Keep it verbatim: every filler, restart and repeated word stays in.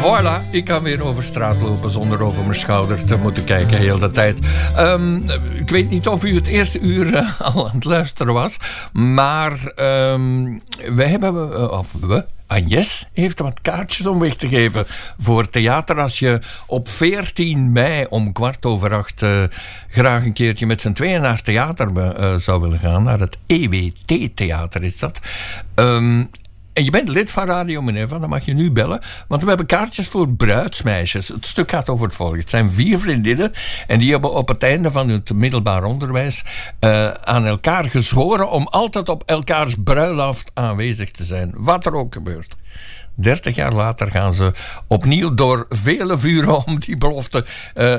Voilà, ik kan weer over straat lopen zonder over mijn schouder te moeten kijken heel de tijd. Um, ik weet niet of u het eerste uur uh, al aan het luisteren was, maar um, we hebben, uh, of we... Agnes heeft wat kaartjes om weg te geven voor theater. Als je op veertien mei om kwart over acht uh, graag een keertje met z'n tweeën naar theater uh, zou willen gaan, naar het E W T-theater is dat. Um, En je bent lid van Radio Minerva, dan mag je nu bellen. Want we hebben kaartjes voor bruidsmeisjes. Het stuk gaat over het volgende. Het zijn vier vriendinnen. En die hebben op het einde van het middelbaar onderwijs uh, aan elkaar gezworen om altijd op elkaars bruiloft aanwezig te zijn. Wat er ook gebeurt. dertig jaar later gaan ze opnieuw door vele vuren om die belofte uh,